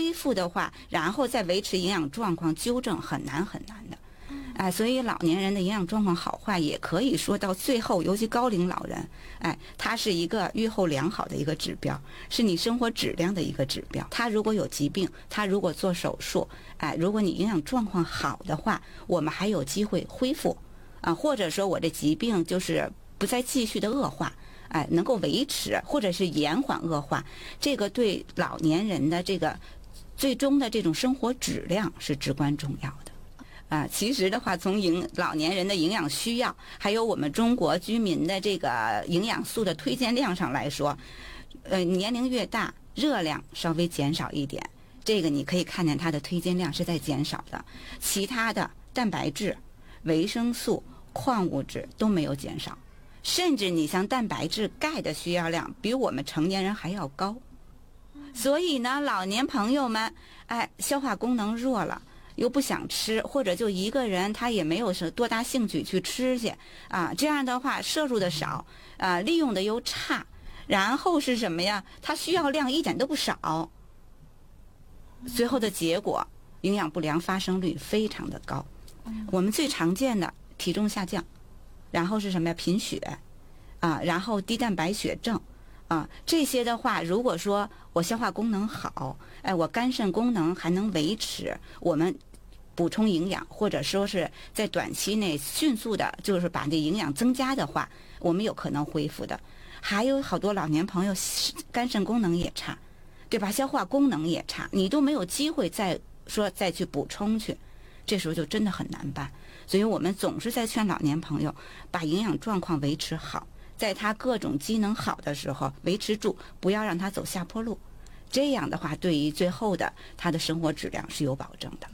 恢复的话，然后再维持营养状况纠正很难很难的。所以老年人的营养状况好坏也可以说到最后，尤其高龄老人，它是一个预后良好的一个指标，是你生活质量的一个指标。他如果有疾病，他如果做手术，如果你营养状况好的话，我们还有机会恢复，或者说我的疾病就是不再继续的恶化，能够维持或者是延缓恶化，这个对老年人的这个最终的这种生活质量是至关重要的。其实的话，从老年人的营养需要，还有我们中国居民的这个营养素的推荐量上来说，年龄越大，热量稍微减少一点，这个你可以看见它的推荐量是在减少的。其他的蛋白质、维生素、矿物质都没有减少，甚至你像蛋白质、钙的需要量比我们成年人还要高。所以呢，老年朋友们，消化功能弱了，又不想吃，或者就一个人他也没有多大兴趣去吃去这样的话摄入的少利用的又差，然后是什么呀？他需要量一点都不少，最后的结果营养不良发生率非常的高。我们最常见的体重下降，然后是什么呀？贫血然后低蛋白血症这些的话，如果说我消化功能好，我肝肾功能还能维持，我们补充营养，或者说是在短期内迅速的，就是把这营养增加的话，我们有可能恢复的。还有好多老年朋友肝肾功能也差，对吧？消化功能也差，你都没有机会再去补充去，这时候就真的很难办。所以我们总是在劝老年朋友把营养状况维持好，在他各种机能好的时候维持住，不要让他走下坡路。这样的话，对于最后的他的生活质量是有保证的。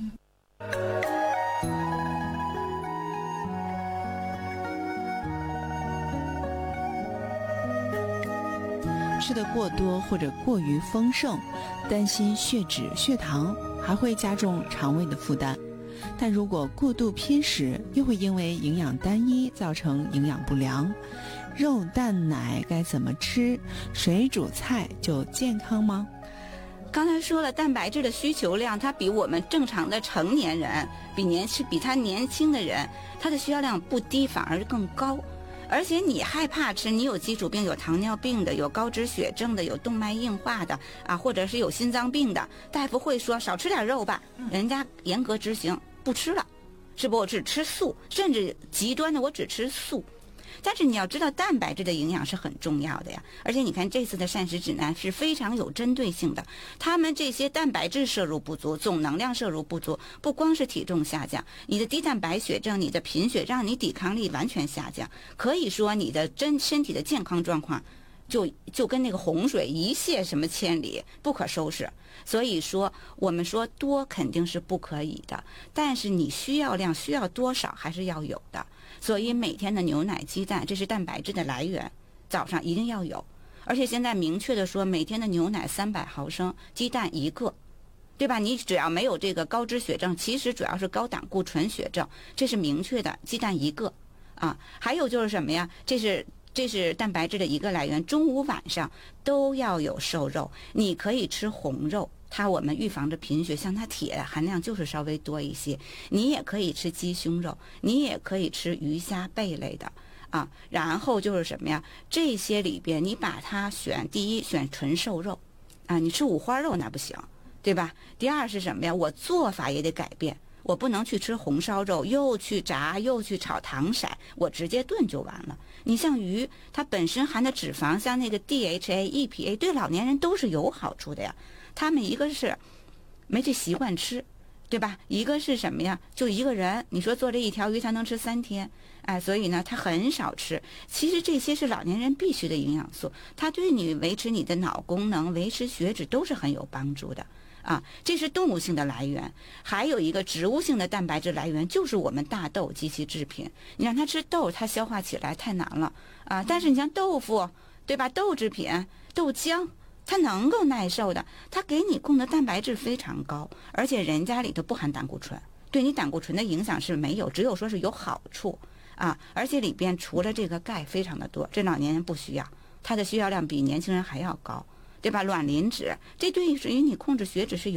吃得过多或者过于丰盛，担心血脂、血糖还会加重肠胃的负担。但如果过度偏食，又会因为营养单一造成营养不良。肉、蛋、奶该怎么吃？水煮菜就健康吗？ 刚才说了，蛋白质的需求量，它比我们正常的成年人，比他年轻的人，它的需要量不低，反而更高。而且你害怕吃，你有基础病，有糖尿病的，有高脂血症的，有动脉硬化的或者是有心脏病的，大夫会说少吃点肉吧，人家严格执行，不吃了，是不？我只吃素，甚至极端的我只吃素。但是你要知道，蛋白质的营养是很重要的呀。而且你看这次的膳食指南是非常有针对性的，他们这些蛋白质摄入不足，总能量摄入不足，不光是体重下降，你的低蛋白血症，你的贫血，让你抵抗力完全下降，可以说你的身体的健康状况就跟那个洪水一泻什么千里，不可收拾。所以说我们说多肯定是不可以的，但是你需要量需要多少还是要有的。所以每天的牛奶、鸡蛋，这是蛋白质的来源，早上一定要有。而且现在明确的说，每天的牛奶300毫升，鸡蛋1个，对吧？你只要没有这个高脂血症，其实主要是高胆固醇血症，这是明确的，鸡蛋1个还有就是什么呀？这是蛋白质的一个来源，中午晚上都要有瘦肉，你可以吃红肉，我们预防着贫血，像它铁含量就是稍微多一些。你也可以吃鸡胸肉，你也可以吃鱼虾贝类的然后就是什么呀？这些里边你把它第一选纯瘦肉你吃五花肉那不行，对吧？第二是什么呀？我做法也得改变，我不能去吃红烧肉，又去炸又去炒糖色，我直接炖就完了。你像鱼，它本身含的脂肪，像那个 DHA、EPA， 对老年人都是有好处的呀。他们一个是没这习惯吃，对吧？一个是什么呀？就一个人，你说做这一条鱼，他能吃3天，所以呢，他很少吃。其实这些是老年人必须的营养素，它对你维持你的脑功能、维持血脂都是很有帮助的。这是动物性的来源。还有一个植物性的蛋白质来源，就是我们大豆及其制品。你让他吃豆，他消化起来太难了但是你像豆腐，对吧？豆制品、豆浆，它能够耐受的，它给你供的蛋白质非常高，而且人家里头不含胆固醇，对你胆固醇的影响是没有，只有说是有好处而且里边除了这个钙非常的多，这老年人不需要，它的需要量比年轻人还要高，对吧？卵磷脂，这对于你控制血脂是有